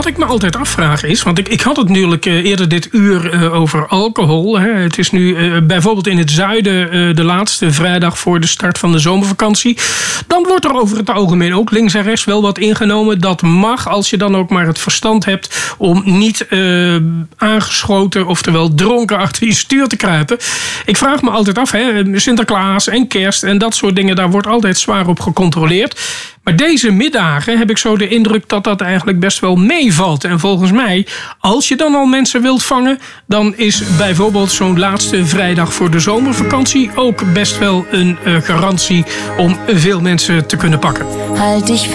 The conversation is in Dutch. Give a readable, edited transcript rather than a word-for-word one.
ik me altijd afvraag is, want ik had het natuurlijk eerder dit uur over alcohol. Hè. Het is nu bijvoorbeeld in het zuiden de laatste vrijdag voor de start van de zomervakantie. Dan wordt er over het algemeen ook links en rechts wel wat ingenomen. Dat mag als je dan ook maar het verstand hebt om niet aangeschoten, oftewel dronken achter je stuur te kruipen. Ik vraag me altijd af, hè, Sinterklaas en kerst en dat soort dingen, daar wordt altijd zwaar op gecontroleerd. Maar deze middagen heb ik zo de indruk dat dat eigenlijk best wel meevalt. En volgens mij, als je dan al mensen wilt vangen, dan is bijvoorbeeld zo'n laatste vrijdag voor de zomervakantie ook best wel een garantie om veel mensen te kunnen pakken. Halt dich